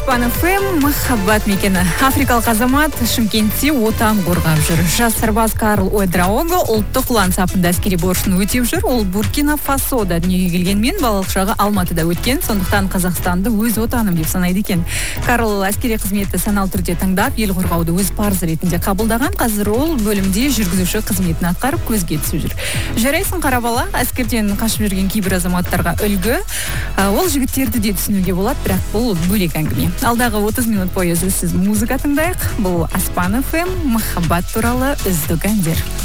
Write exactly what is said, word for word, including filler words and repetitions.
Аспан эф эм, махаббат мекені. Африкалық азамат Шымкентте отан қорғап жүр. Жас сарбаз Карл Уэдраого ұлттық ұлан сапында әскери борышын өтеп жүр. Ол Буркина Фасода дүниеге келгенмен балалық шағы Алматыда өткен, сондықтан Қазақстанды өз отаным деп санайды екен. Карл әскери қызметті саналы түрде таңдап, ел қорғауды өз парызы ретінде қабылдаған. Қазір ол бөлімде жүргізуші қызметін атқарып көзге түсіп жүр. Жарайсың қара бала, әскерден қашып жүрген кейбір азаматтарға үлгі. Ол жігіттерді де түсінуге болады, бірақ бұл бөлек әңгіме. Алдағы отыз минут бойы үзіліссіз музыка тыңдайық. Бұл Аспан эф эм, махаббат туралы үздік әндер.